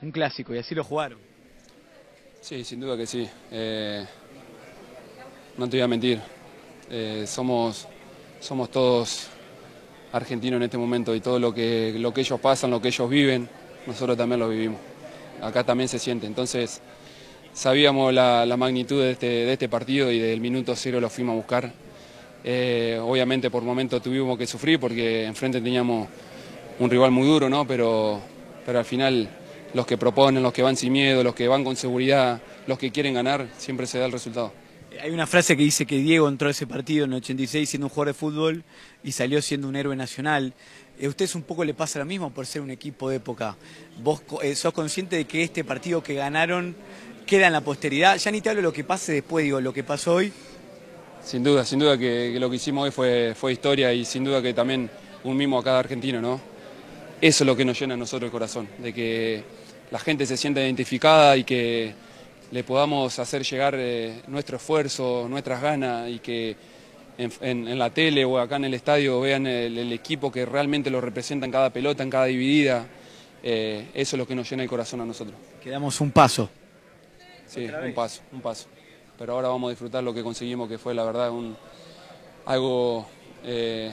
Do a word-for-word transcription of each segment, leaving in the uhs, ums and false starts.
un clásico y así lo jugaron. Sí, sin duda que sí. Eh, no te voy a mentir. Eh, somos, somos todos argentinos en este momento y todo lo que, lo que ellos pasan, lo que ellos viven, nosotros también lo vivimos. Acá también se siente. Entonces, sabíamos la, la magnitud de este, de este partido y del minuto cero lo fuimos a buscar. Eh, obviamente por momentos tuvimos que sufrir porque enfrente teníamos un rival muy duro, ¿no? Pero, pero al final los que proponen, los que van sin miedo, los que van con seguridad, los que quieren ganar, siempre se da el resultado. Hay una frase que dice que Diego entró a ese partido en el ochenta y seis siendo un jugador de fútbol y salió siendo un héroe nacional. ¿A ustedes un poco le pasa lo mismo por ser un equipo de época? ¿Vos eh, sos consciente de que este partido que ganaron queda en la posteridad? Ya ni te hablo de lo que pase después, digo, lo que pasó hoy. Sin duda, sin duda que, que lo que hicimos hoy fue, fue historia y sin duda que también un mimo a cada argentino, ¿no? Eso es lo que nos llena a nosotros el corazón, de que la gente se sienta identificada y que le podamos hacer llegar eh, nuestro esfuerzo, nuestras ganas y que en, en, en la tele o acá en el estadio vean el, el equipo que realmente lo representa en cada pelota, en cada dividida. Eh, eso es lo que nos llena el corazón a nosotros. Quedamos un paso. Sí, un paso, un paso. Pero ahora vamos a disfrutar lo que conseguimos, que fue la verdad un, algo eh,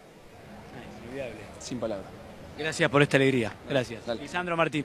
sin palabras. Gracias por esta alegría. Gracias. Dale. Lisandro Martín.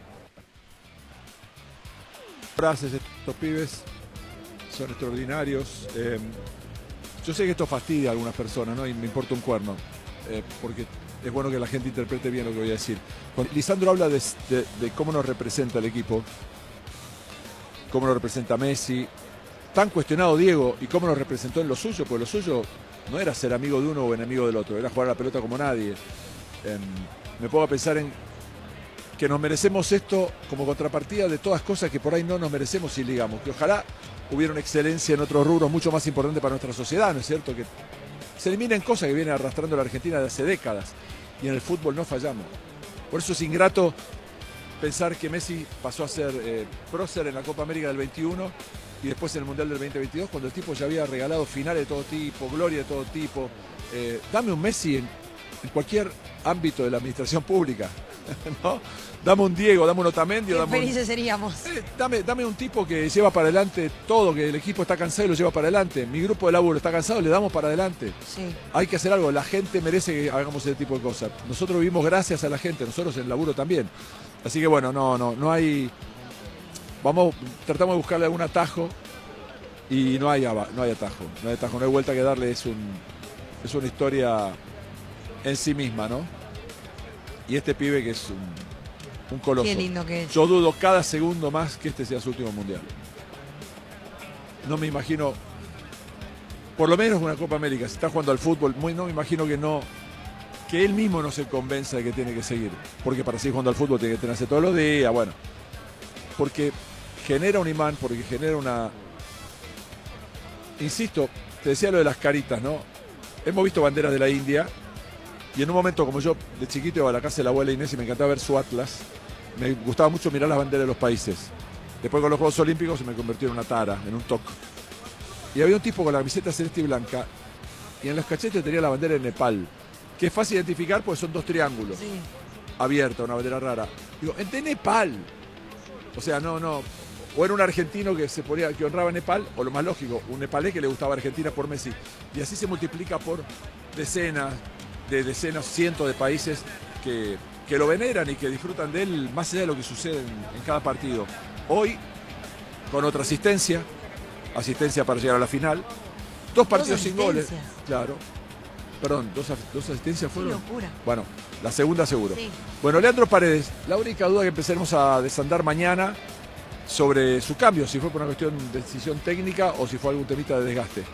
Gracias, estos pibes son extraordinarios. Eh, yo sé que esto fastidia a algunas personas, ¿no? Y me importa un cuerno, eh, porque es bueno que la gente interprete bien lo que voy a decir. Cuando Lisandro habla de, de, de cómo nos representa el equipo, cómo nos representa Messi, tan cuestionado Diego y cómo nos representó en lo suyo, porque lo suyo no era ser amigo de uno o enemigo del otro, era jugar a la pelota como nadie. Eh, me pongo a pensar en que nos merecemos esto como contrapartida de todas cosas que por ahí no nos merecemos y ligamos, que ojalá hubiera una excelencia en otros rubros mucho más importante para nuestra sociedad, ¿no es cierto? Que se eliminen cosas que viene arrastrando la Argentina de hace décadas y en el fútbol no fallamos. Por eso es ingrato pensar que Messi pasó a ser eh, prócer en la Copa América del veintiuno y después en el Mundial del veinte veintidós, cuando el tipo ya había regalado finales de todo tipo, gloria de todo tipo. Eh, dame un Messi en, en cualquier ámbito de la administración pública, ¿no? Dame un Diego, dame un Otamendi. Qué dame felices un, seríamos. Eh, dame, dame un tipo que lleva para adelante todo, que el equipo está cansado y lo lleva para adelante. Mi grupo de laburo está cansado, le damos para adelante. Sí. Hay que hacer algo, la gente merece que hagamos ese tipo de cosas. Nosotros vivimos gracias a la gente, nosotros en el laburo también. Así que bueno, no, no, no hay... Vamos, tratamos de buscarle algún atajo y no hay, no hay atajo, no hay atajo, no hay vuelta que darle, es, un, es una historia en sí misma, ¿no? Y este pibe que es un... Un coloso. Qué lindo que es. Yo dudo cada segundo más que este sea su último mundial. No me imagino, por lo menos una Copa América, si está jugando al fútbol, muy, no me imagino que no, que él mismo no se convenza de que tiene que seguir. Porque para seguir jugando al fútbol tiene que tenerse todos los días, bueno. Porque genera un imán, porque genera una... Insisto, te decía lo de las caritas, ¿no? Hemos visto banderas de la India. Y en un momento, como yo de chiquito iba a la casa de la abuela Inés y me encantaba ver su atlas, me gustaba mucho mirar las banderas de los países. Después con los Juegos Olímpicos se me convirtió en una tara, en un toque. Y había un tipo con la camiseta celeste y blanca y en los cachetes tenía la bandera de Nepal, que es fácil identificar porque son dos triángulos. Sí. Abierta, una bandera rara. Digo, ¿de Nepal? O sea, no, no. O era un argentino que se ponía, que honraba a Nepal, o lo más lógico, un nepalés que le gustaba a Argentina por Messi. Y así se multiplica por decenas, de decenas, cientos de países que, que lo veneran y que disfrutan de él más allá de lo que sucede en, en cada partido. Hoy, con otra asistencia, asistencia para llegar a la final, dos partidos sin goles. Claro. Perdón, dos, dos asistencias fueron. Qué locura. Bueno, la segunda seguro. Sí. Bueno, Leandro Paredes, la única duda que empezaremos a desandar mañana sobre su cambio, si fue por una cuestión de decisión técnica o si fue algún temita de desgaste.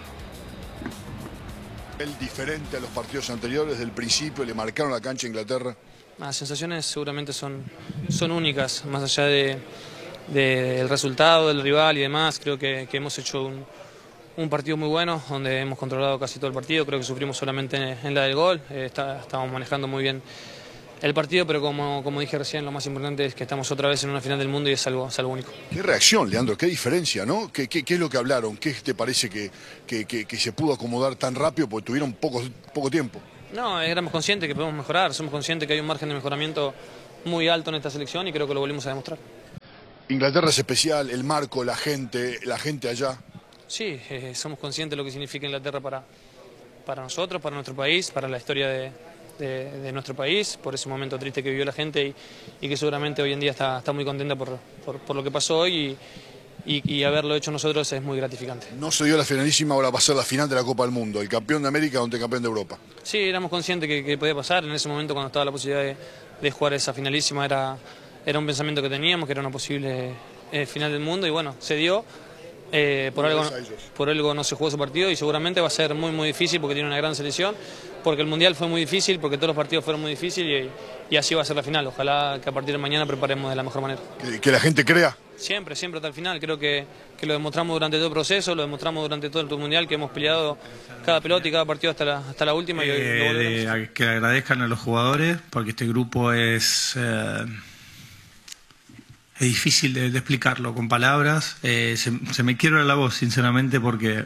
El diferente a los partidos anteriores, desde el principio le marcaron la cancha a Inglaterra. Las sensaciones seguramente son, son únicas, más allá de, de, del resultado del rival y demás. Creo que, que hemos hecho un, un partido muy bueno, donde hemos controlado casi todo el partido. Creo que sufrimos solamente en, en la del gol. Eh, está, estábamos manejando muy bien el partido, pero como, como dije recién, lo más importante es que estamos otra vez en una final del mundo y es algo, es algo único. Qué reacción, Leandro, qué diferencia, ¿no? ¿Qué, qué, qué es lo que hablaron? ¿Qué te parece que, que, que, que se pudo acomodar tan rápido porque tuvieron poco, poco tiempo? No, éramos conscientes que podemos mejorar, somos conscientes que hay un margen de mejoramiento muy alto en esta selección y creo que lo volvimos a demostrar. Inglaterra es especial, el marco, la gente, la gente allá. Sí, eh, somos conscientes de lo que significa Inglaterra para, para nosotros, para nuestro país, para la historia de, de, de nuestro país, por ese momento triste que vivió la gente y, y que seguramente hoy en día está, está muy contenta por, por, por lo que pasó hoy y, y, y haberlo hecho nosotros es muy gratificante. No se dio la finalísima, ahora va a ser la final de la Copa del Mundo, el campeón de América contra el campeón de Europa. Sí, éramos conscientes que, que podía pasar, en ese momento cuando estaba la posibilidad de, de jugar esa finalísima era, era un pensamiento que teníamos, que era una posible eh, final del mundo y bueno, se dio. Eh, por, algo, por algo no se jugó ese partido y seguramente va a ser muy muy difícil porque tiene una gran selección, porque el Mundial fue muy difícil, porque todos los partidos fueron muy difíciles y, y así va a ser la final. Ojalá que a partir de mañana preparemos de la mejor manera. Que, que la gente crea. Siempre, siempre hasta el final. Creo que, que lo demostramos durante todo el proceso, lo demostramos durante todo el Mundial, que hemos peleado cada pelota y cada partido hasta la, hasta la última. Y hoy eh, lo de, que agradezcan a los jugadores, porque este grupo es... Eh... Es difícil de, de explicarlo con palabras. Eh, se, se me quiebra la voz, sinceramente, porque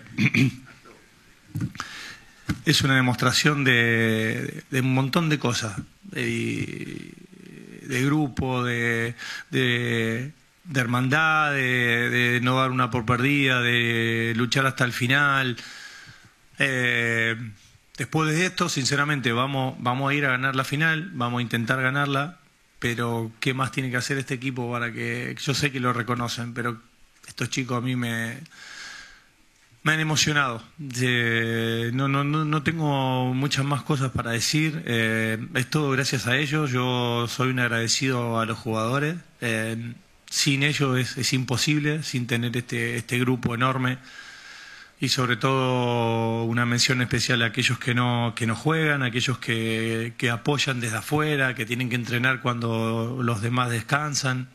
es una demostración de, de un montón de cosas. De, de grupo, de, de, de hermandad, de, de no dar una por perdida, de luchar hasta el final. Eh, después de esto, sinceramente, vamos, vamos a ir a ganar la final, vamos a intentar ganarla. Pero ¿qué más tiene que hacer este equipo para que... Yo sé que lo reconocen, pero estos chicos a mí me, me han emocionado. Eh, no, no, no tengo muchas más cosas para decir. Eh, es todo gracias a ellos. Yo soy un agradecido a los jugadores. Eh, sin ellos es, es imposible, sin tener este, este grupo enorme. Y sobre todo una mención especial a aquellos que no, que no juegan, a aquellos que, que apoyan desde afuera, que tienen que entrenar cuando los demás descansan.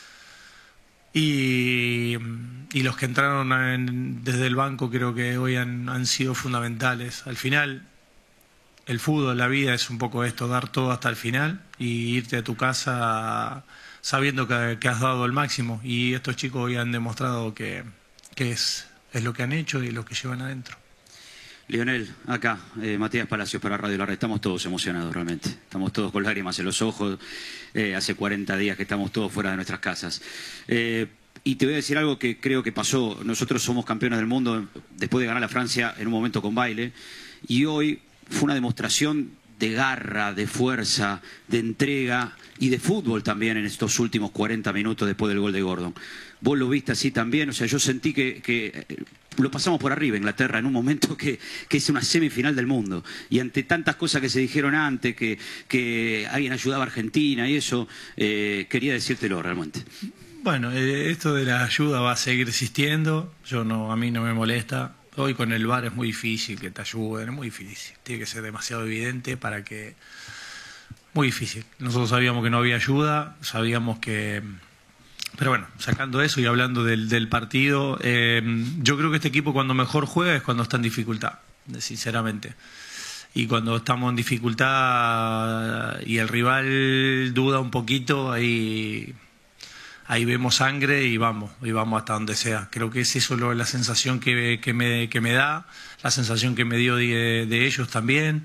Y, y los que entraron en, desde el banco creo que hoy han, han sido fundamentales. Al final, el fútbol, la vida es un poco esto, dar todo hasta el final y irte a tu casa sabiendo que, que has dado el máximo. Y estos chicos hoy han demostrado que, que es... es lo que han hecho y lo que llevan adentro. Lionel, acá, eh, Matías Palacios para Radio La Red. Estamos todos emocionados realmente. Estamos todos con lágrimas en los ojos. Eh, hace cuarenta días que estamos todos fuera de nuestras casas. Eh, y te voy a decir algo que creo que pasó. Nosotros somos campeones del mundo después de ganar a Francia en un momento con baile. Y hoy fue una demostración de garra, de fuerza, de entrega y de fútbol también en estos últimos cuarenta minutos después del gol de Gordon. Vos lo viste así también, o sea, yo sentí que, que lo pasamos por arriba Inglaterra en un momento que, que es una semifinal del mundo. Y ante tantas cosas que se dijeron antes, que, que alguien ayudaba a Argentina y eso, eh, quería decírtelo realmente. Bueno, eh, esto de la ayuda va a seguir existiendo, yo no, a mí no me molesta. Hoy con el V A R es muy difícil que te ayuden, es muy difícil. Tiene que ser demasiado evidente para que... Muy difícil. Nosotros sabíamos que no había ayuda, sabíamos que... Pero bueno, sacando eso y hablando del, del partido, eh, yo creo que este equipo cuando mejor juega es cuando está en dificultad, sinceramente. Y cuando estamos en dificultad y el rival duda un poquito, ahí, ahí vemos sangre y vamos, y vamos hasta donde sea. Creo que es eso lo, la sensación que, que, me, que me da, la sensación que me dio de, de ellos también.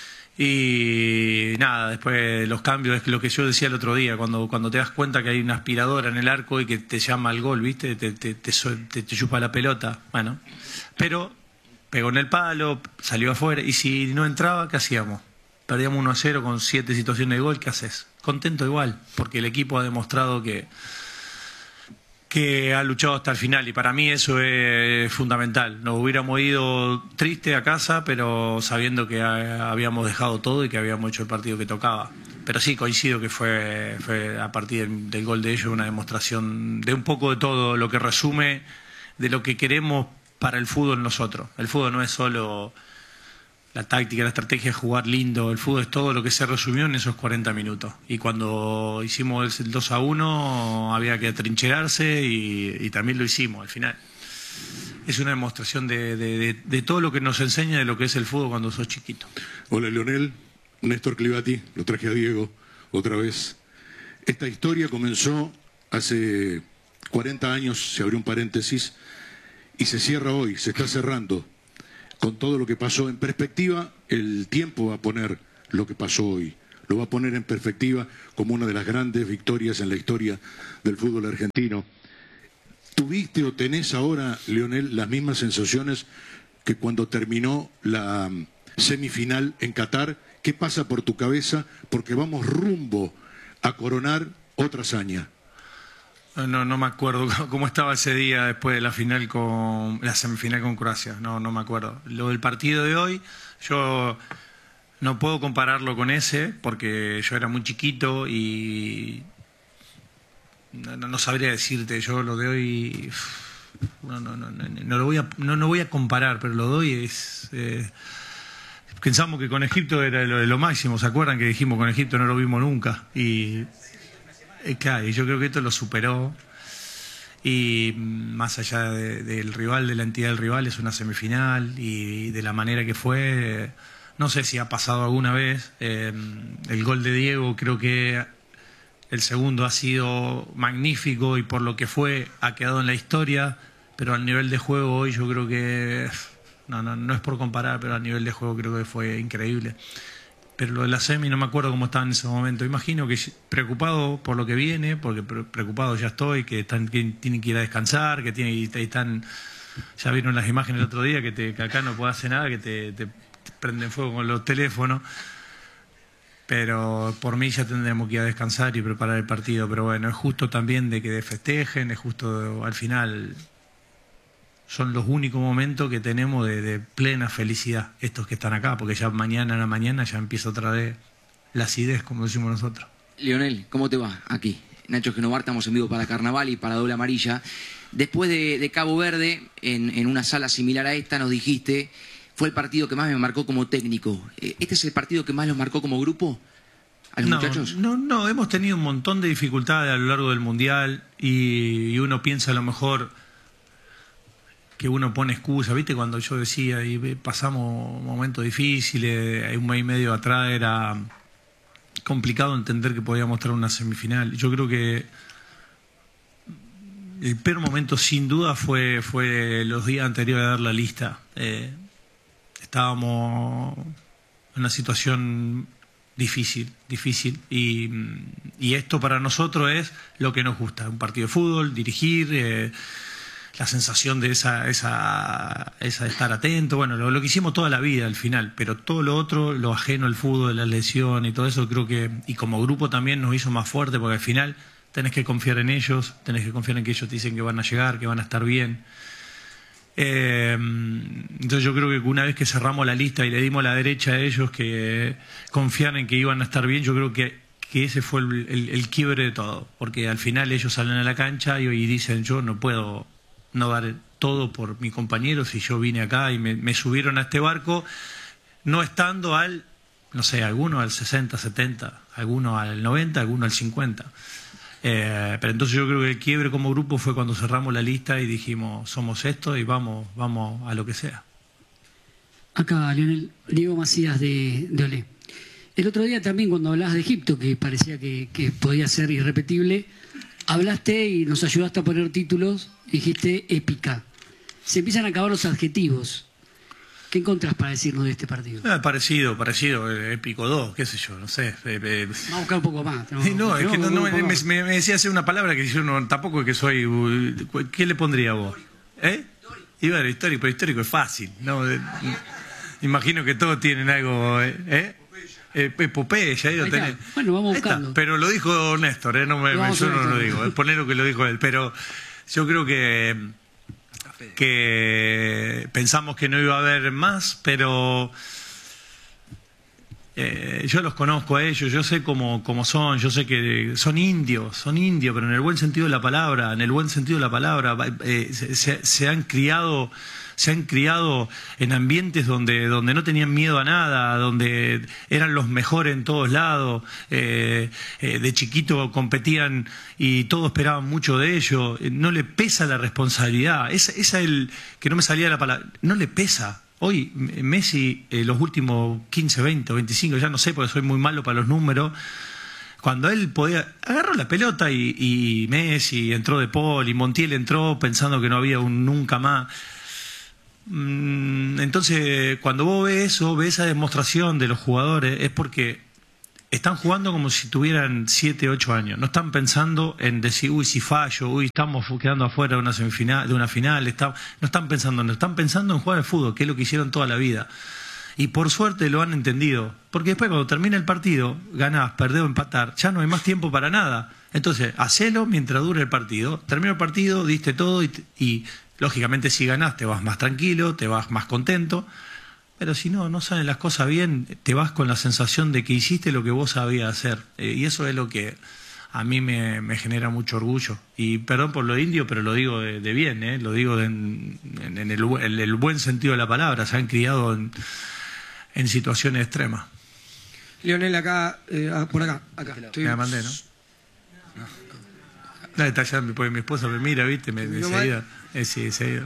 Y nada, después los cambios, es lo que yo decía el otro día, cuando, cuando te das cuenta que hay una aspiradora en el arco y que te llama al gol, ¿viste? Te, te, te, te, te chupa la pelota. Bueno, pero pegó en el palo, salió afuera, y si no entraba, ¿qué hacíamos? Perdíamos uno a cero con siete situaciones de gol, ¿qué haces? Contento igual, porque el equipo ha demostrado que... que ha luchado hasta el final y para mí eso es fundamental. Nos hubiéramos ido triste a casa, pero sabiendo que habíamos dejado todo y que habíamos hecho el partido que tocaba. Pero sí, coincido que fue, fue a partir del, del gol de ellos una demostración de un poco de todo, lo que resume de lo que queremos para el fútbol nosotros. El fútbol no es solo la táctica, la estrategia, es jugar lindo. El fútbol es todo lo que se resumió en esos cuarenta minutos. Y cuando hicimos el dos a uno había que atrincherarse y, y también lo hicimos al final. Es una demostración de, de, de, de todo lo que nos enseña de lo que es el fútbol cuando sos chiquito. Hola Lionel, Néstor Clivati, lo traje a Diego otra vez. Esta historia comenzó hace cuarenta años, se abrió un paréntesis y se cierra hoy, se está cerrando. Con todo lo que pasó en perspectiva, el tiempo va a poner lo que pasó hoy. lo va a poner en perspectiva como una de las grandes victorias en la historia del fútbol argentino. ¿Tuviste o tenés ahora, Lionel, las mismas sensaciones que cuando terminó la semifinal en Qatar? ¿Qué pasa por tu cabeza? Porque vamos rumbo a coronar otra hazaña. No, no me acuerdo cómo estaba ese día después de la final con la semifinal con Croacia. No, no me acuerdo. Lo del partido de hoy, yo no puedo compararlo con ese porque yo era muy chiquito y no, no, no sabría decirte. Yo lo de hoy no, no, no, no, no lo voy a, no, no voy a comparar, pero lo de hoy es. Eh, pensamos que con Egipto era lo, lo máximo. ¿Se acuerdan que dijimos con Egipto no lo vimos nunca? Y Eh, claro, y yo creo que esto lo superó y más allá de, del rival, de la entidad del rival, es una semifinal y de la manera que fue, eh, no sé si ha pasado alguna vez, eh, el gol de Diego creo que el segundo ha sido magnífico y por lo que fue ha quedado en la historia, pero al nivel de juego hoy yo creo que, no, no, no es por comparar, pero al nivel de juego creo que fue increíble. Pero lo de la semi no me acuerdo cómo estaba en ese momento. Imagino que preocupado por lo que viene, porque preocupado ya estoy, que, están, que tienen que ir a descansar, que tienen, están, ya vieron las imágenes el otro día, que, te, que acá no puedo hacer nada, que te, te prenden fuego con los teléfonos. Pero por mí ya tendremos que ir a descansar y preparar el partido. Pero bueno, es justo también de que festejen, es justo al final. Son los únicos momentos que tenemos de, de plena felicidad, estos que están acá, porque ya mañana a la mañana ya empieza otra vez la acidez, como decimos nosotros. Lionel, ¿cómo te va? Aquí, Nacho Genovar, estamos en vivo para Carnaval y para Doble Amarilla. Después de, de Cabo Verde, en, en una sala similar a esta, nos dijiste, fue el partido que más me marcó como técnico. ¿Este es el partido que más los marcó como grupo a los no, muchachos? No, no, hemos tenido un montón de dificultades a lo largo del Mundial y, y uno piensa a lo mejor que uno pone excusa, ¿viste? Cuando yo decía, y pasamos momentos difíciles, un mes y medio atrás era complicado entender que podíamos estar en una semifinal. Yo creo que el peor momento sin duda fue, fue los días anteriores a dar la lista. Eh, estábamos en una situación difícil, difícil, y, y esto para nosotros es lo que nos gusta, un partido de fútbol, dirigir, eh, la sensación de esa, esa, esa de estar atento, bueno, lo, lo que hicimos toda la vida al final, pero todo lo otro, lo ajeno al fútbol, la lesión y todo eso, creo que, y como grupo también nos hizo más fuerte, porque al final tenés que confiar en ellos, tenés que confiar en que ellos te dicen que van a llegar, que van a estar bien. Eh, entonces yo creo que una vez que cerramos la lista y le dimos la derecha a ellos que confiaran en que iban a estar bien, yo creo que, que ese fue el, el, el quiebre de todo, porque al final ellos salen a la cancha y, y dicen yo no puedo no dar todo por mi compañero si yo vine acá y me, me subieron a este barco no estando al, no sé, algunos al sesenta, setenta, algunos al noventa, algunos al cincuenta. Eh, pero entonces yo creo que el quiebre como grupo fue cuando cerramos la lista y dijimos somos esto y vamos, vamos a lo que sea. Acá, Lionel, Diego Macías de, de Olé. El otro día también cuando hablabas de Egipto, que parecía que, que podía ser irrepetible, hablaste y nos ayudaste a poner títulos, dijiste épica. Se empiezan a acabar los adjetivos. ¿Qué encontrás para decirnos de este partido? Eh, parecido, parecido, eh, épico dos, qué sé yo, no sé. Eh, eh. Vamos a buscar un poco más. No, no es que no, no, me, me, me decía hacer una palabra que yo no, tampoco es que soy... Uh, ¿qué le pondría vos? ¿Eh? Iba a histórico, pero histórico es fácil. ¿No? Eh, imagino que todos tienen algo... ¿Eh? ¿Eh? Epopeya, ahí lo tenés. Bueno, vamos buscando. Pero lo dijo Néstor, ¿eh? no me, me, yo no lo digo, es poner lo que lo dijo él. Pero yo creo que, que pensamos que no iba a haber más, pero eh, yo los conozco a ellos, yo sé cómo, cómo son, yo sé que son indios, son indios, pero en el buen sentido de la palabra, en el buen sentido de la palabra, eh, se, se han criado... se han criado en ambientes donde, donde no tenían miedo a nada, donde eran los mejores en todos lados, eh, eh, de chiquito competían y todos esperaban mucho de ellos, no le pesa la responsabilidad, esa es el que no me salía la palabra, no le pesa. Hoy Messi, eh, los últimos quince, veinte, veinticinco, ya no sé porque soy muy malo para los números, cuando él podía, agarró la pelota y, y Messi entró de Paul y Montiel entró pensando que no había un nunca más. Entonces, cuando vos ves eso, ves esa demostración de los jugadores, es porque están jugando como si tuvieran siete, ocho años. No están pensando en decir, uy, si fallo, uy, estamos quedando afuera de una semifinal, de una final. Está, no están pensando, no están pensando en jugar al fútbol, que es lo que hicieron toda la vida. Y por suerte lo han entendido. Porque después cuando termina el partido, ganás, perdés o empatar, ya no hay más tiempo para nada. Entonces, hacelo mientras dure el partido. Termina el partido, diste todo y, y lógicamente si ganás te vas más tranquilo, te vas más contento. Pero si no, no salen las cosas bien, te vas con la sensación de que hiciste lo que vos sabías hacer. Eh, y eso es lo que a mí me, me genera mucho orgullo. Y perdón por lo indio, pero lo digo de, de bien, ¿eh? Lo digo de, en, en, el, en el buen sentido de la palabra. Se han criado en, en situaciones extremas. Lionel, acá, eh, por acá, acá. Estoy... Me la mandé, ¿no? No, está ya, porque mi esposa me mira, ¿viste? Me, me seguida. Eh, sí, seguido.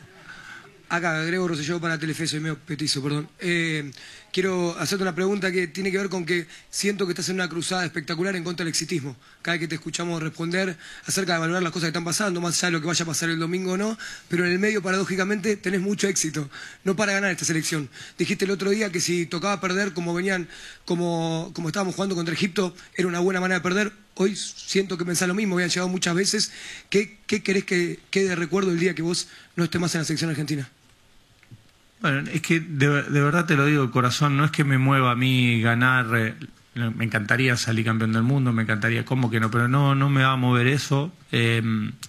Acá, Grego Rosselló para Telefe, soy medio petizo, perdón. Eh, quiero hacerte una pregunta que tiene que ver con que siento que estás en una cruzada espectacular en contra del exitismo. Cada vez que te escuchamos responder acerca de valorar las cosas que están pasando, más allá de lo que vaya a pasar el domingo o no, pero en el medio, paradójicamente, tenés mucho éxito. No para ganar esta selección. Dijiste el otro día que si tocaba perder como venían, como, como estábamos jugando contra Egipto, era una buena manera de perder. Hoy siento que pensás lo mismo, habían llegado muchas veces. ¿Qué, qué querés que quede de recuerdo el día que vos no estés más en la selección argentina? Bueno, es que de, de verdad te lo digo de corazón, no es que me mueva a mí ganar, eh, me encantaría salir campeón del mundo, me encantaría, ¿cómo que no? Pero no, no me va a mover eso. Eh,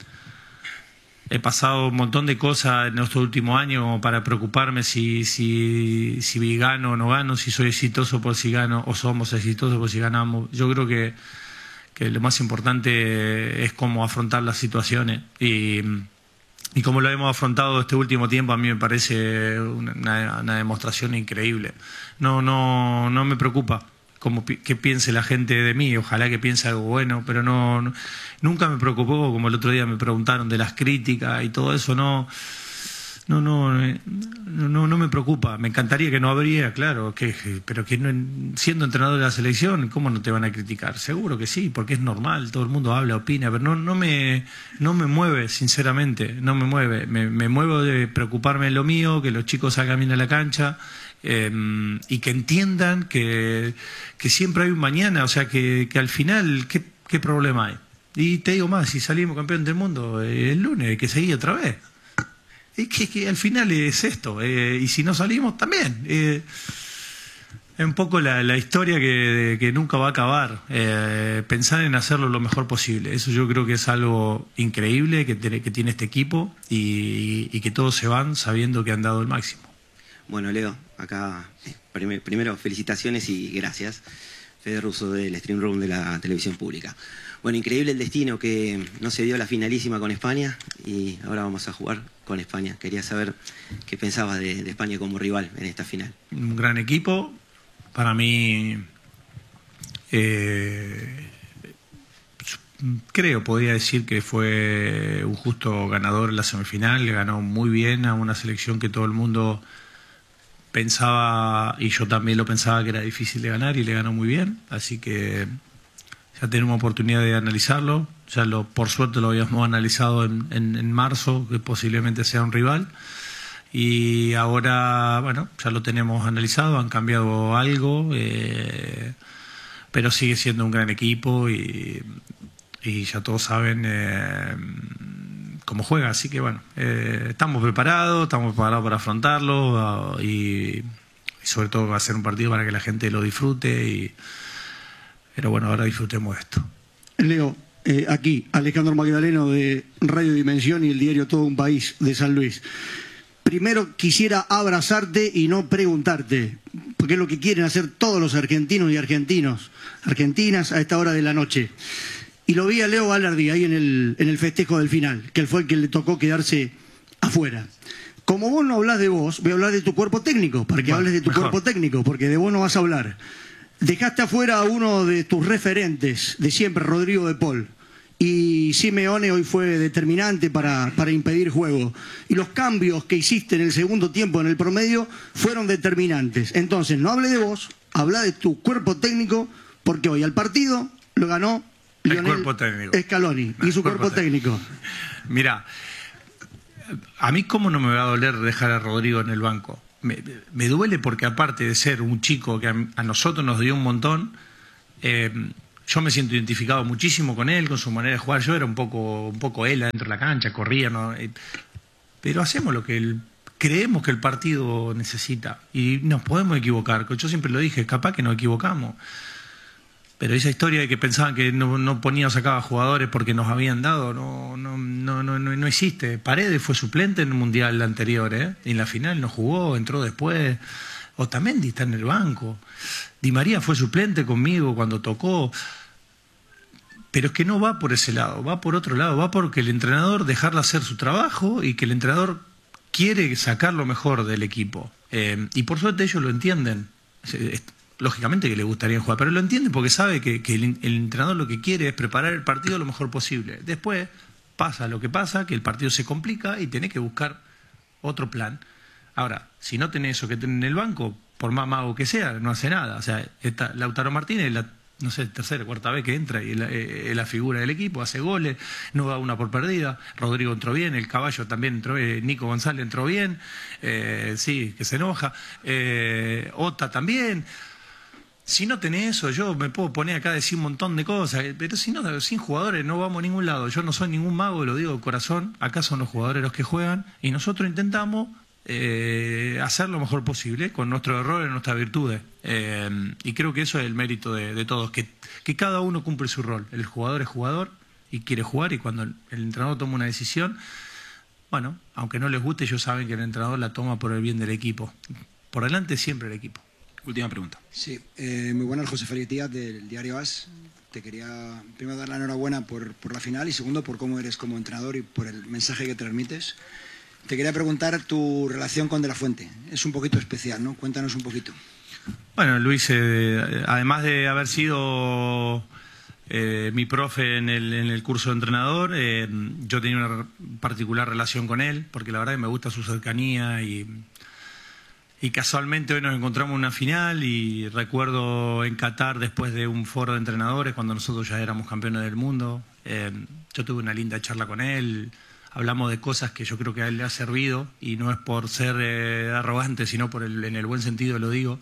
he pasado un montón de cosas en estos últimos años como para preocuparme si, si, si gano o no gano, si soy exitoso por si gano o somos exitosos por si ganamos. Yo creo que, que lo más importante es cómo afrontar las situaciones y... Y como lo hemos afrontado este último tiempo, a mí me parece una, una demostración increíble. No, no, no me preocupa cómo, qué piense la gente de mí, ojalá que piense algo bueno, pero no, no nunca me preocupó, como el otro día me preguntaron de las críticas y todo eso, no, no, no, no, no me preocupa. Me encantaría que no habría, claro, que, pero que no, siendo entrenador de la selección, ¿cómo no te van a criticar? Seguro que sí, porque es normal, todo el mundo habla, opina, pero no, no me, no me mueve, sinceramente, no me mueve. Me, me muevo de preocuparme en lo mío, que los chicos salgan bien a la cancha eh, y que entiendan que, que siempre hay un mañana, o sea, que, que al final, ¿qué, qué problema hay? Y te digo más, si salimos campeón del mundo eh, el lunes, hay que seguir otra vez. Es que, que al final es esto, eh, y si no salimos también. Eh, es un poco la, la historia que, que nunca va a acabar. Eh, pensar en hacerlo lo mejor posible. Eso yo creo que es algo increíble que, tiene, que tiene este equipo y, y que todos se van sabiendo que han dado el máximo. Bueno, Leo, acá prim primero felicitaciones y gracias. Fede Russo del Stream Room de la televisión pública. Bueno, increíble el destino que no se dio la finalísima con España y ahora vamos a jugar con España. Quería saber qué pensabas de, de España como rival en esta final. Un gran equipo. Para mí, eh, creo, podría decir que fue un justo ganador en la semifinal. Le ganó muy bien a una selección que todo el mundo pensaba, y yo también lo pensaba, que era difícil de ganar, y le ganó muy bien. Así que ya tenemos oportunidad de analizarlo. Ya lo, por suerte lo habíamos analizado en, en, en marzo, que posiblemente sea un rival. Y ahora, bueno, ya lo tenemos analizado, han cambiado algo, eh, pero sigue siendo un gran equipo y, y ya todos saben eh, cómo juega. Así que bueno, eh, estamos preparados, estamos preparados para afrontarlo uh, y, y sobre todo va a ser un partido para que la gente lo disfrute. Y, pero bueno, ahora disfrutemos de esto. Leo, eh, aquí Alejandro Magdaleno de Radio Dimensión y el diario Todo un País de San Luis. Primero quisiera abrazarte y no preguntarte, porque es lo que quieren hacer todos los argentinos y argentinos, argentinas a esta hora de la noche. Y lo vi a Leo Balardi ahí en el, en el festejo del final, que él fue el que le tocó quedarse afuera. Como vos no hablas de vos, voy a hablar de tu cuerpo técnico, para que bueno, hables de tu mejor. cuerpo técnico, porque de vos no vas a hablar. Dejaste afuera a uno de tus referentes de siempre, Rodrigo de Paul. Y Simeone hoy fue determinante para, para impedir juego. Y los cambios que hiciste en el segundo tiempo, en el promedio, fueron determinantes. Entonces, no hable de vos, habla de tu cuerpo técnico, porque hoy al partido lo ganó Lionel Scaloni y su cuerpo, cuerpo técnico. Mira, a mí cómo no me va a doler dejar a Rodrigo en el banco. Me, me duele porque aparte de ser un chico que a, a nosotros nos dio un montón, Eh, yo me siento identificado muchísimo con él, con su manera de jugar. Yo era un poco, un poco él adentro de la cancha, corría, ¿no? Eh, pero hacemos lo que él, creemos que el partido necesita y nos podemos equivocar. Yo siempre lo dije, capaz que nos equivocamos. Pero esa historia de que pensaban que no, no ponía o sacaba jugadores porque nos habían dado, no, no, no, no, no existe. Paredes fue suplente en el Mundial anterior, ¿eh? Y en la final no jugó, entró después. Otamendi está en el banco. Di María fue suplente conmigo cuando tocó. Pero es que no va por ese lado, va por otro lado. Va porque el entrenador dejarle hacer su trabajo y que el entrenador quiere sacar lo mejor del equipo. Eh, y por suerte ellos lo entienden. Lógicamente que le gustaría jugar, pero lo entiende porque sabe que, que el, el entrenador lo que quiere es preparar el partido lo mejor posible. Después pasa lo que pasa, que el partido se complica y tenés que buscar otro plan. Ahora, si no tenés eso que tenés en el banco, por más mago que sea, no hace nada. O sea, está Lautaro Martínez, la, no sé, tercera o cuarta vez que entra y es la, eh, la figura del equipo, hace goles, no da una por perdida. Rodrigo entró bien, el Caballo también entró, eh, Nico González entró bien, eh, sí, que se enoja, eh, Ota también. Si no tenés eso, yo me puedo poner acá a decir un montón de cosas, pero si no, sin jugadores no vamos a ningún lado. Yo no soy ningún mago, lo digo de corazón, acá son los jugadores los que juegan y nosotros intentamos eh, hacer lo mejor posible con nuestros errores y nuestras virtudes. Eh, y creo que eso es el mérito de, de todos, que, que cada uno cumple su rol. El jugador es jugador y quiere jugar y cuando el, el entrenador toma una decisión, bueno, aunque no les guste, ellos saben que el entrenador la toma por el bien del equipo. Por delante siempre el equipo. Última pregunta. Sí, eh, muy buenas, José Félix Díaz del diario AS. Te quería primero dar la enhorabuena por, por la final y segundo por cómo eres como entrenador y por el mensaje que transmites. Te quería preguntar tu relación con De la Fuente. Es un poquito especial, ¿no? Cuéntanos un poquito. Bueno, Luis, eh, además de haber sido eh, mi profe en el, en el curso de entrenador, eh, yo tenía una particular relación con él, porque la verdad que me gusta su cercanía y... Y casualmente hoy nos encontramos en una final y recuerdo en Qatar después de un foro de entrenadores cuando nosotros ya éramos campeones del mundo. Eh, yo tuve una linda charla con él, hablamos de cosas que yo creo que a él le ha servido y no es por ser eh, arrogante, sino por el, en el buen sentido lo digo,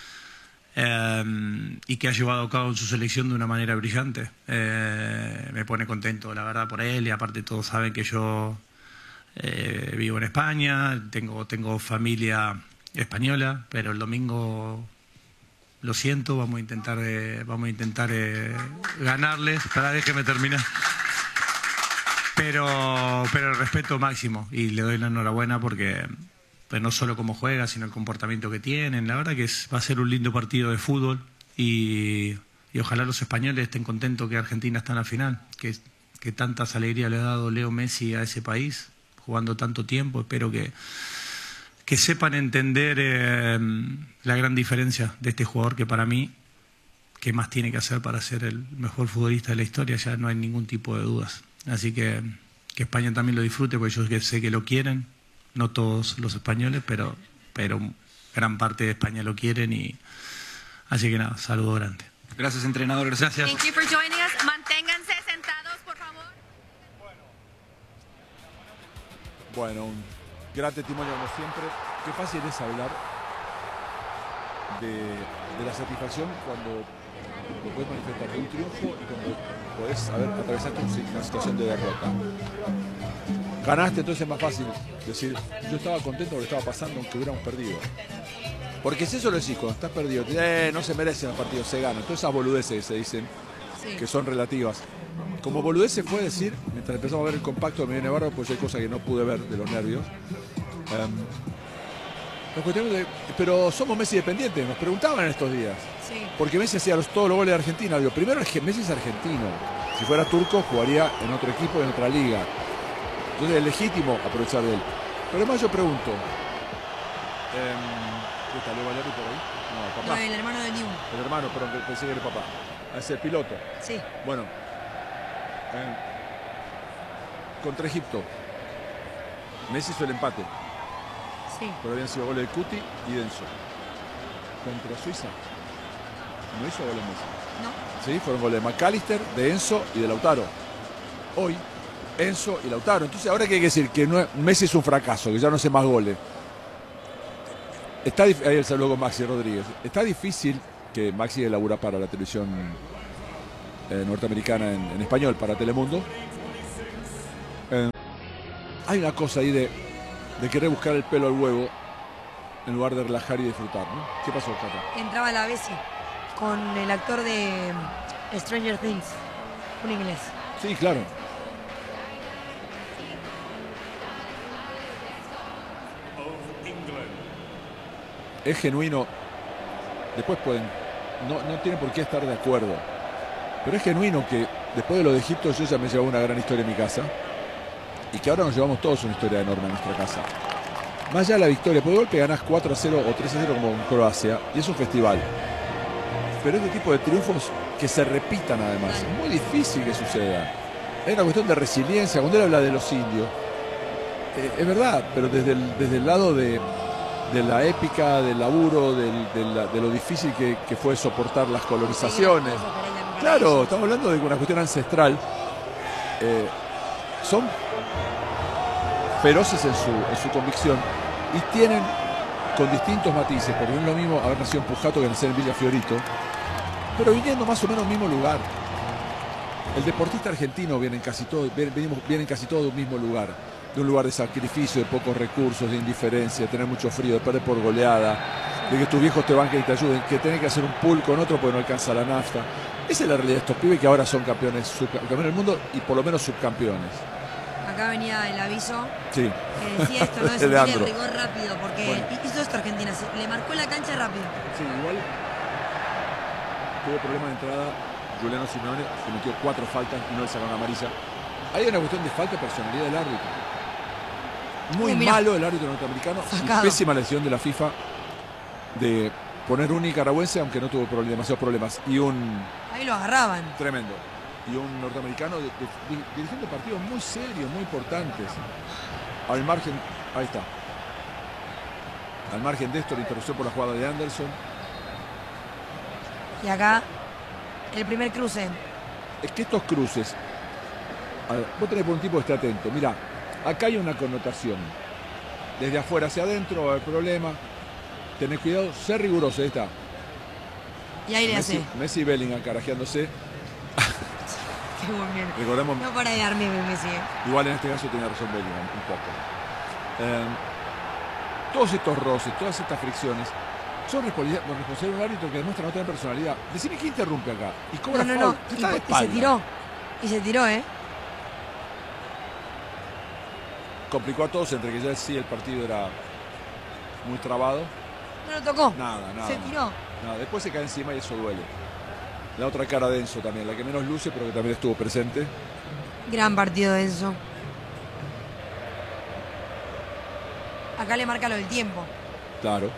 eh, y que ha llevado a cabo en su selección de una manera brillante. Eh, me pone contento, la verdad, por él y aparte todos saben que yo eh, vivo en España, tengo, tengo familia española, pero el domingo lo siento, vamos a intentar eh, vamos a intentar eh, ganarles, para déjeme terminar, pero pero el respeto máximo y le doy la enhorabuena porque pues, no solo cómo juega sino el comportamiento que tienen. La verdad que es, va a ser un lindo partido de fútbol y, y ojalá los españoles estén contentos que Argentina está en la final, que, que tantas alegrías le ha dado Leo Messi a ese país jugando tanto tiempo. Espero que que sepan entender eh, la gran diferencia de este jugador que para mí, ¿qué más tiene que hacer para ser el mejor futbolista de la historia? Ya no hay ningún tipo de dudas. Así que que España también lo disfrute, porque yo sé que lo quieren, no todos los españoles, pero, pero gran parte de España lo quieren. Y así que nada, saludo grande. Gracias, entrenador. Gracias. Thank you for joining us. Manténganse sentados, por favor. Bueno, un gran testimonio como siempre. Qué fácil es hablar de, de la satisfacción cuando lo puedes manifestar de un triunfo y cuando podés haber atravesado una situación de derrota. Ganaste, entonces es más fácil decir, yo estaba contento de lo que estaba pasando aunque hubiéramos perdido. Porque si eso lo decís, cuando estás perdido, eh, no se merecen los partidos, se ganan. Todas esas boludeces que se dicen, sí, que son relativas. Como boludeces fue decir, mientras empezamos a ver el compacto de Medina Barro, pues hay cosas que no pude ver de los nervios. Um, la cuestión de, pero somos Messi dependientes, nos preguntaban en estos días. Sí. Porque Messi hacía los, todos los goles de Argentina. Digo, primero es que Messi es argentino. Si fuera turco, jugaría en otro equipo, en otra liga. Entonces es legítimo aprovechar de él. Pero además yo pregunto, eh, ¿qué está Leo Valeri por ahí? No, el papá. No, el hermano de Liu. El hermano, perdón, pensé que era el papá. Es el piloto. Sí. Bueno, eh, contra Egipto, Messi hizo el empate. Sí. Pero habían sido goles de Cuti y de Enzo. Contra Suiza no hizo goles Messi. No. Sí, fueron goles de McAllister, de Enzo y de Lautaro. Hoy, Enzo y Lautaro. Entonces, ahora que hay que decir que no, Messi es un fracaso, que ya no hace más goles. Está, ahí el saludo con Maxi Rodríguez. Está difícil que Maxi elabora para la televisión eh, norteamericana en, en español, para Telemundo. Eh, hay una cosa ahí de, de querer buscar el pelo al huevo en lugar de relajar y disfrutar, ¿no? ¿Qué pasó, Cata? Entraba la Bessie con el actor de Stranger Things, un inglés. Sí, claro. Es genuino. Después pueden, no, no tienen por qué estar de acuerdo, pero es genuino que después de lo de Egipto yo ya me llevaba una gran historia en mi casa y que ahora nos llevamos todos una historia enorme en nuestra casa. Más allá de la victoria, por golpe ganás cuatro a cero o tres a cero como en Croacia y es un festival. Pero este tipo de triunfos que se repitan además, es muy difícil que suceda. Es una cuestión de resiliencia. Cuando él habla de los indios, eh, es verdad, pero desde el, desde el lado de, de la épica, del laburo, del, de, la, de lo difícil que, que fue soportar las colonizaciones. Claro, estamos hablando de una cuestión ancestral. Eh, son feroces en su, en su convicción y tienen, con distintos matices, porque no es lo mismo haber nacido en Pujato que nacer en Villa Fiorito, pero viniendo más o menos al mismo lugar. El deportista argentino viene en casi todo, viene, viene en casi todo de un mismo lugar, de un lugar de sacrificio, de pocos recursos, de indiferencia, de tener mucho frío, de perder por goleada, de que tus viejos te banquen y te ayuden, que tenés que hacer un pool con otro porque no alcanza la nafta. Esa es la realidad de estos pibes que ahora son campeones, subcampeones del mundo y por lo menos subcampeones. Acá venía el aviso Sí. que decía esto, ¿no? De El sentir el Leandro. rigor rápido, porque Bueno. hizo esto Argentina, se- le marcó la cancha rápido. Sí, igual tuvo problema de entrada Juliano Simeone, que metió cuatro faltas y no le sacaron amarilla. Hay una cuestión de falta de personalidad del árbitro. Muy Eh, mirá. malo el árbitro norteamericano Sacado. y pésima la decisión de la FIFA de poner un nicaragüense, aunque no tuvo problem- demasiados problemas, y un Ahí lo agarraban. tremendo, y un norteamericano de- de- de- dirigiendo partidos muy serios, muy importantes. Al margen, ahí está. Al margen de esto, la interrupción por la jugada de Anderson. Y acá el primer cruce. Es que estos cruces, a ver, vos tenés por un tipo que esté atento. Mirá, acá hay una connotación. Desde afuera hacia adentro va a haber problema. Tenés cuidado, sé riguroso, ahí está. Y ahí le Messi, hace. Messi y Bellingham carajeándose. Qué buen bien. Recordemos, No para de darme Messi. eh. igual en este caso tiene razón Bellingham, un poco. Eh, todos estos roces, todas estas fricciones, son responsabilidad responsabilidad de un árbitro que demuestra no tener personalidad. Decime quién interrumpe acá. Y cobra No, no, foul. no. Está de Y, y se espalda. tiró. Y se tiró, ¿eh? Complicó a todos, entre que ya sí el partido era muy trabado. No lo tocó. Nada, nada. Se tiró. Nada, después se cae encima y eso duele. La otra cara de Enzo también, la que menos luce, pero que también estuvo presente. Gran partido de Enzo. Acá le marca lo del tiempo. Claro.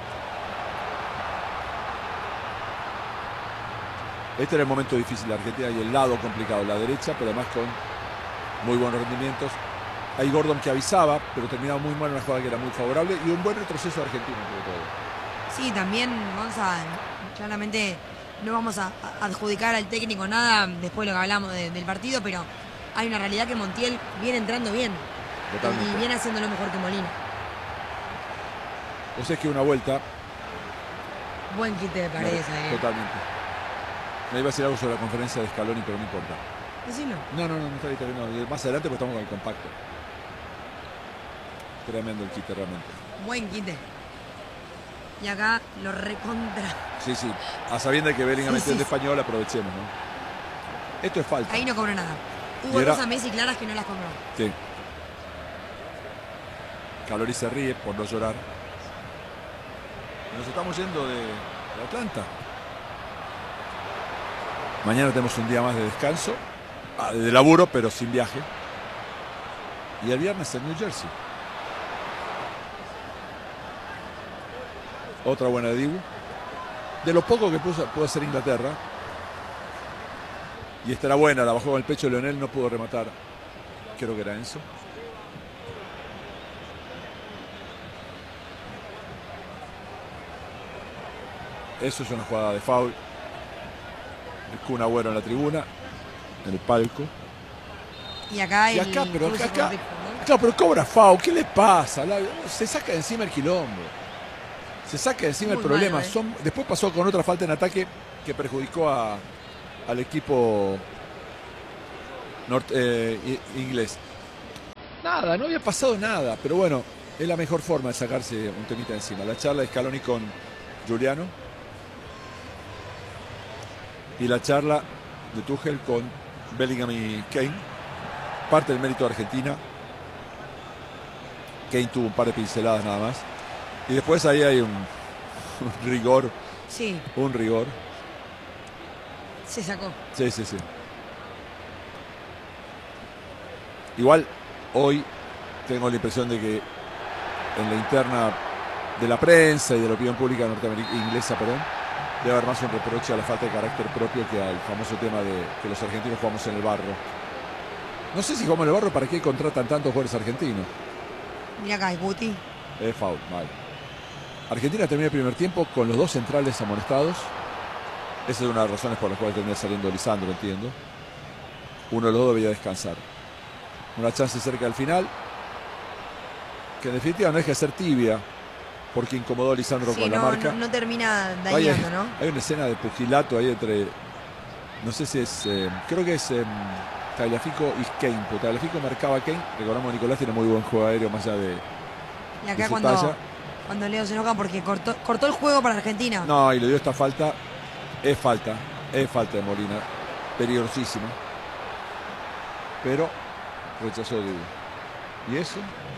Este era el momento difícil de Argentina y el lado complicado, la derecha, pero además con muy buenos rendimientos. Hay Gordon que avisaba, pero terminaba muy mal en una jugada que era muy favorable y un buen retroceso de Argentina sobre todo. Sí, también, Gonza, claramente no vamos a a adjudicar al técnico nada después de lo que hablamos de- del partido, pero hay una realidad que Montiel viene entrando bien. Totalmente. Y viene haciendo lo mejor que Molina. O sea, es que una vuelta. Buen quite de Paredes ahí. ¿eh? Totalmente. Me iba a decir algo sobre la conferencia de Scaloni, pero no importa. Decilo. No, no, no, no está ahí terminado. Más adelante pues estamos con el compacto. Tremendo el quite realmente. Buen quite. Y acá lo recontra. Sí, sí. A sabiendas que Bellingham Sí, metió el sí. de español, aprovechemos, ¿no? Esto es falta. Ahí no cobró nada. Hubo Y era- dos a Messi claras que no las cobró. Sí. Calori se ríe por no llorar. Nos estamos yendo de, de Atlanta. Mañana tenemos un día más de descanso, ah, de laburo, pero sin viaje. Y el viernes en New Jersey. Otra buena de Dibu. De lo poco que pudo, pudo hacer Inglaterra. Y esta era buena, la bajó con el pecho de Leonel, no pudo rematar. Creo que era Enzo. Eso es una jugada de foul. El Kun Agüero en la tribuna, en el palco. Y acá Y el acá, pero cruce acá, con Pickford, ¿no? claro, pero cobra foul. ¿Qué le pasa? La- se saca de encima el quilombo. Se saca encima Muy el problema. malo, ¿eh? Son, después pasó con otra falta en ataque que perjudicó a, al equipo nort, eh, inglés. Nada, no había pasado nada, pero bueno, es la mejor forma de sacarse un temita encima. La charla de Scaloni con Giuliano y la charla de Tuchel con Bellingham y Kane. Parte del mérito de Argentina. Kane tuvo un par de pinceladas nada más. Y después ahí hay un, un rigor. Sí. Un rigor. Se sacó. Sí, sí, sí. Igual, hoy tengo la impresión de que en la interna de la prensa y de la opinión pública norteamericana, inglesa, perdón, debe haber más un reproche a la falta de carácter propio que al famoso tema de que los argentinos jugamos en el barro. No sé si jugamos en el barro, ¿para qué contratan tantos jugadores argentinos? Mira acá, es Guti. Es foul, mal. Argentina termina el primer tiempo con los dos centrales amonestados. Esa es una de las razones por las cuales termina saliendo Lisandro, entiendo. Uno de los dos debía descansar. Una chance cerca del final, que en definitiva no deja de ser tibia, porque incomodó a Lisandro Sí, con no, la marca. no, no termina Hay, dañando, ¿no? hay una escena de pugilato ahí entre, no sé si es, eh, creo que es eh, Tagliafico y Kane. Porque Tagliafico marcaba a Kane, recordamos que Nicolás tiene muy buen juego aéreo más allá de, Y de acá su cuando, talla. cuando Leo se enoja porque cortó, cortó el juego para Argentina. No, y le dio esta falta, es falta, es falta de Molina, peligrosísima, pero rechazó de ¿Y eso?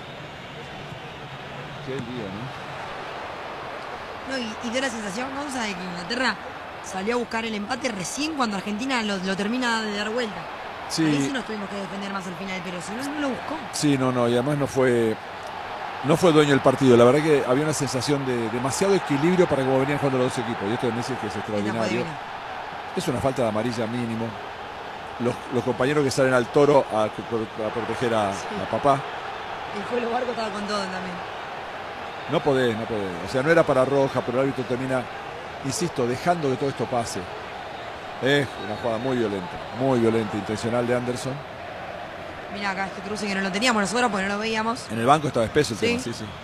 Qué lío, ¿no? No, y, y dio la sensación, Gonza, de que Inglaterra salió a buscar el empate recién cuando Argentina lo, lo termina de dar vuelta. Sí. Ahí sí nos tuvimos que defender más al final, pero si no, no lo buscó. Sí, no, no, y además no fue no fue dueño del partido. La verdad que había una sensación de demasiado equilibrio para cómo venían jugando los dos equipos. Y esto de Messi que es extraordinario. Es una falta de amarilla mínimo. Los, los compañeros que salen al toro a, a proteger a, Sí. a papá. El Juelo Barco estaba con todo también. No podés, no podés. O sea, no era para roja, pero el árbitro termina, insisto, dejando que todo esto pase. Es una jugada muy violenta, muy violenta, intencional de Anderson. Mira acá este cruce que no lo teníamos nosotros porque no lo veíamos. En el banco estaba espeso el Sí. tema, sí, sí.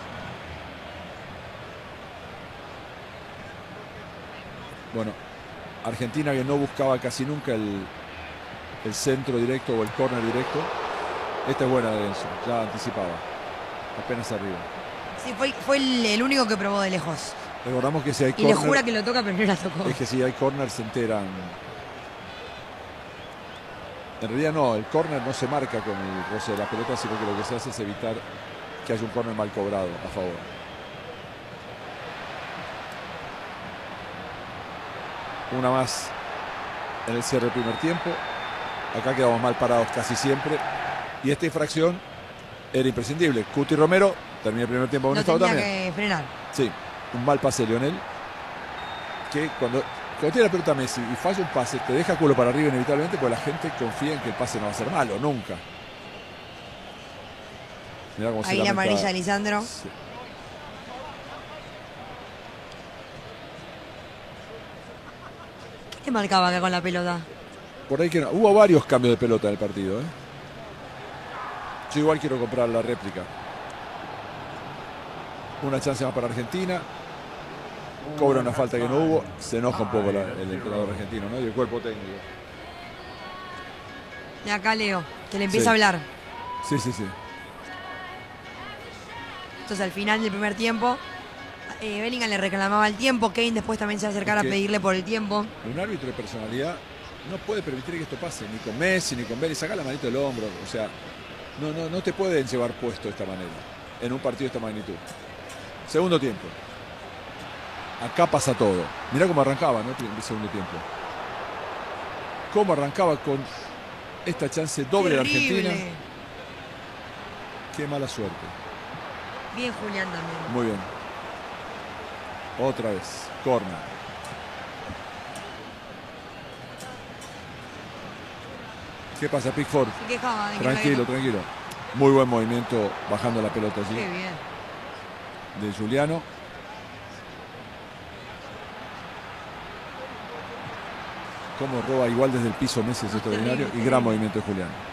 Bueno, Argentina que no buscaba casi nunca el, el centro directo o el córner directo. Esta es buena de Enzo, ya anticipaba. Apenas arriba. Sí, fue, fue el, el único que probó de lejos. Recordamos que si hay Y le córner, jura que lo toca, pero no la tocó. es que si hay córner se enteran. En realidad no, el córner no se marca con el roce de la pelota, sino que lo que se hace es evitar que haya un córner mal cobrado a favor. Una más en el cierre del primer tiempo. Acá quedamos mal parados casi siempre. Y esta infracción era imprescindible. Cuti Romero termina el primer tiempo con No estado tenía también. que frenar. Sí, un mal pase de Lionel. Que cuando, cuando tiene la pelota Messi y falla un pase, te deja culo para arriba inevitablemente porque la gente confía en que el pase no va a ser malo, nunca. Mirá cómo se Ahí la lamenta. amarilla de Lisandro. Sí. ¿Qué marcaba acá con la pelota? Por ahí que no. Hubo varios cambios de pelota en el partido, ¿eh? Yo igual quiero comprar la réplica. Una chance más para Argentina. Cobra una falta que no hubo. Se enoja un poco la- el entrenador argentino, ¿no? Y el cuerpo técnico. Y acá Leo, que le empieza Sí. a hablar. Sí, sí, sí. Entonces al final del primer tiempo, eh, Bellingham le reclamaba el tiempo. Kane después también se va a acercar Es que- a pedirle por el tiempo. Un árbitro de personalidad no puede permitir que esto pase, ni con Messi, ni con Belli. Saca la manito del hombro. O sea, no, no, no te pueden llevar puesto de esta manera en un partido de esta magnitud. Segundo tiempo. Acá pasa todo. Mirá cómo arrancaba, ¿no? El segundo tiempo. Cómo arrancaba con esta chance doble de Terrible. Argentina. Qué mala suerte. Bien Julián también. Muy bien. Otra vez. Corner. ¿Qué pasa, Pickford? Se quejaba de que Tranquilo, no tranquilo. Muy buen movimiento bajando la pelota allí. Qué bien. De Giuliano. Cómo roba igual desde el piso Messi, es extraordinario. Y gran movimiento de Juliano.